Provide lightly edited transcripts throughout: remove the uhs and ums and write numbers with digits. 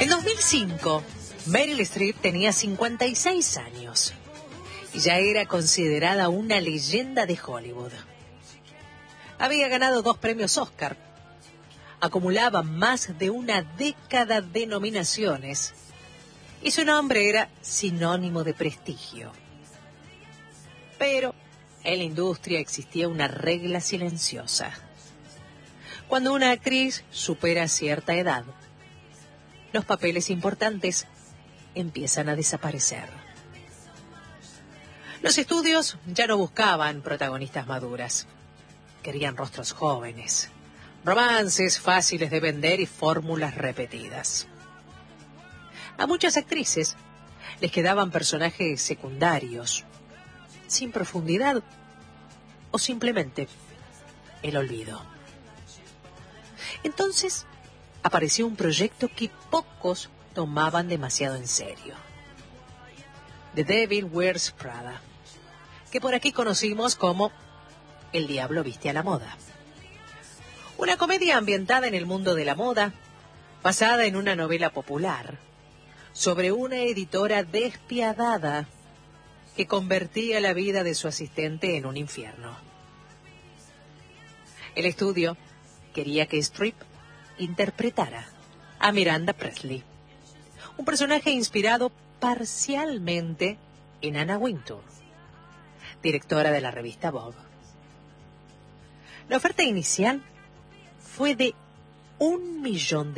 En 2005, Meryl Streep tenía 56 años y ya era considerada una leyenda de Hollywood. Había ganado 2 premios Oscar, acumulaba más de una década de nominaciones y su nombre era sinónimo de prestigio. Pero en la industria existía una regla silenciosa. Cuando una actriz supera cierta edad, los papeles importantes empiezan a desaparecer. Los estudios ya no buscaban protagonistas maduras. Querían rostros jóvenes, romances fáciles de vender y fórmulas repetidas. A muchas actrices les quedaban personajes secundarios, sin profundidad o simplemente el olvido. Entonces apareció un proyecto que pocos tomaban demasiado en serio. The Devil Wears Prada, que por aquí conocimos como El Diablo Viste a la Moda. Una comedia ambientada en el mundo de la moda, basada en una novela popular, sobre una editora despiadada que convertía la vida de su asistente en un infierno. El estudio quería que Streep interpretara a Miranda Priestly, un personaje inspirado parcialmente en Anna Wintour, directora de la revista Vogue. La oferta inicial fue de $1 millón.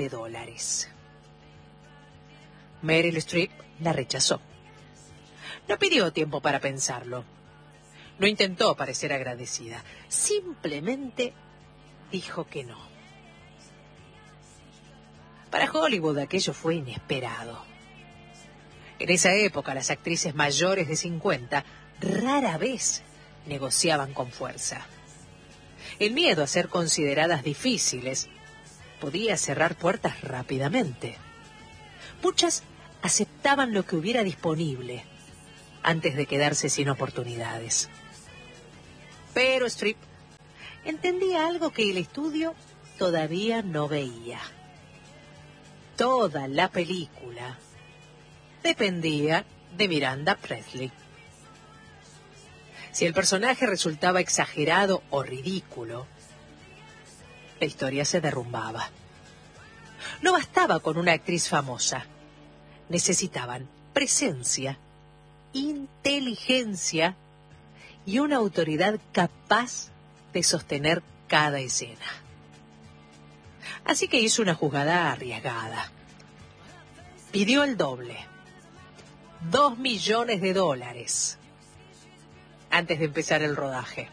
Meryl Streep la rechazó. No pidió tiempo para pensarlo. No intentó parecer agradecida. Simplemente dijo que no. Para Hollywood aquello fue inesperado. En esa época las actrices mayores de 50 rara vez negociaban con fuerza. El miedo a ser consideradas difíciles podía cerrar puertas rápidamente. Muchas aceptaban lo que hubiera disponible antes de quedarse sin oportunidades. Pero Streep entendía algo que el estudio todavía no veía. Toda la película dependía de Miranda Priestly. Si el personaje resultaba exagerado o ridículo, la historia se derrumbaba. No bastaba con una actriz famosa. Necesitaban presencia, inteligencia y una autoridad capaz de sostener cada escena. Así que hizo una jugada arriesgada. Pidió el doble, $2 millones, antes de empezar el rodaje.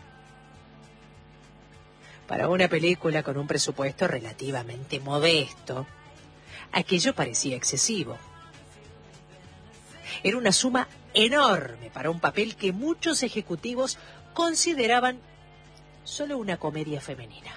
Para una película con un presupuesto relativamente modesto, aquello parecía excesivo. Era una suma enorme para un papel que muchos ejecutivos consideraban solo una comedia femenina.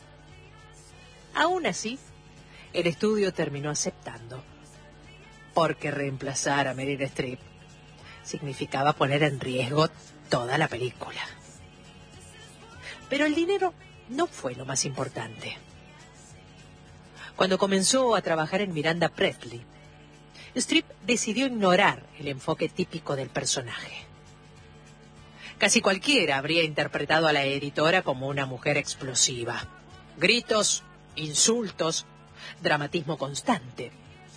Aún así, el estudio terminó aceptando, porque reemplazar a Meryl Streep significaba poner en riesgo toda la película. Pero el dinero no fue lo más importante. Cuando comenzó a trabajar en Miranda Priestly, Streep decidió ignorar el enfoque típico del personaje. Casi cualquiera habría interpretado a la editora como una mujer explosiva. Gritos, insultos, dramatismo constante.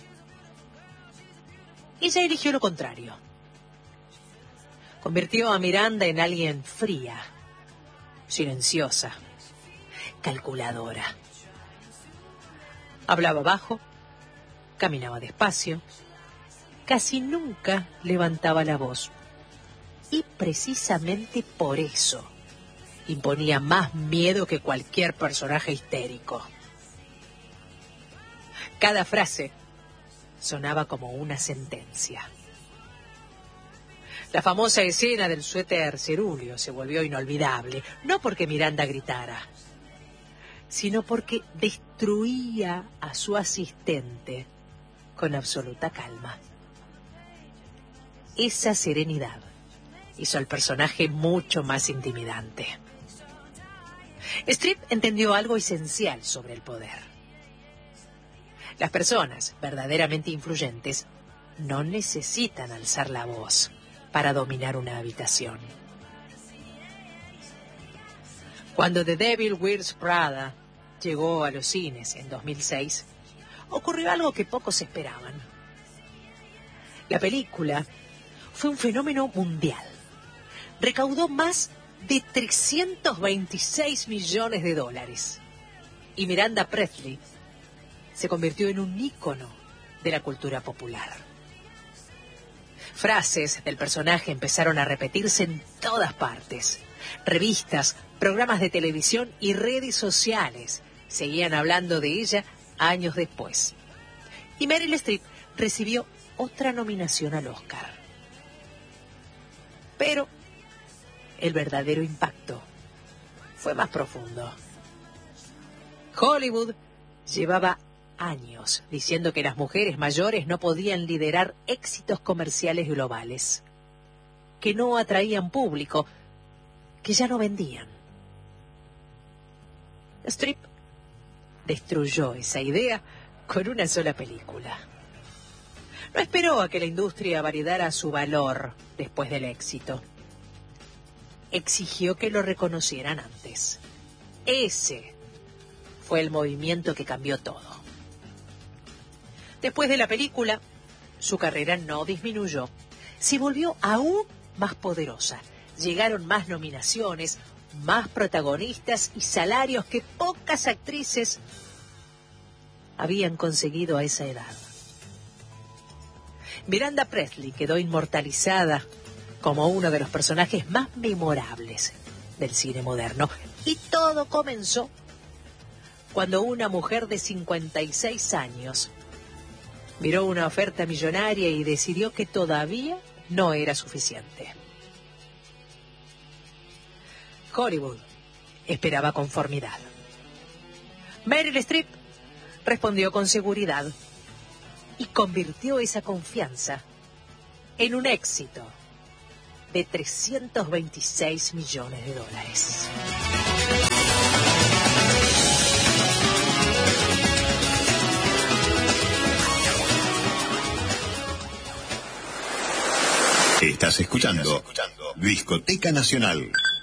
Ella eligió lo contrario. Convirtió a Miranda en alguien fría, silenciosa, calculadora. Hablaba bajo, caminaba despacio, casi nunca levantaba la voz. Y precisamente por eso imponía más miedo que cualquier personaje histérico. Cada frase sonaba como una sentencia. La famosa escena del suéter cerúleo se volvió inolvidable, no porque Miranda gritara, sino porque destruía a su asistente con absoluta calma. Esa serenidad hizo al personaje mucho más intimidante. Streep entendió algo esencial sobre el poder. Las personas verdaderamente influyentes no necesitan alzar la voz para dominar una habitación. Cuando The Devil Wears Prada llegó a los cines en 2006, ocurrió algo que pocos esperaban. La película fue un fenómeno mundial. Recaudó más de 326 millones de dólares. Y Miranda Presley se convirtió en un ícono de la cultura popular. Frases del personaje empezaron a repetirse en todas partes. Revistas, programas de televisión y redes sociales seguían hablando de ella años después. Y Meryl Streep recibió otra nominación al Oscar. Pero el verdadero impacto fue más profundo. Hollywood llevaba años diciendo que las mujeres mayores no podían liderar éxitos comerciales globales, que no atraían público, que ya no vendían. Streep destruyó esa idea con una sola película. No esperó a que la industria validara su valor después del éxito. Exigió que lo reconocieran antes. Ese fue el movimiento que cambió todo. Después de la película, su carrera no disminuyó. Se volvió aún más poderosa. Llegaron más nominaciones, más protagonistas y salarios que pocas actrices habían conseguido a esa edad. Miranda Presley quedó inmortalizada como uno de los personajes más memorables del cine moderno. Y todo comenzó cuando una mujer de 56 años miró una oferta millonaria y decidió que todavía no era suficiente. Hollywood esperaba conformidad. Meryl Streep respondió con seguridad y convirtió esa confianza en un éxito de 326 millones de dólares. Estás escuchando Discoteca Nacional.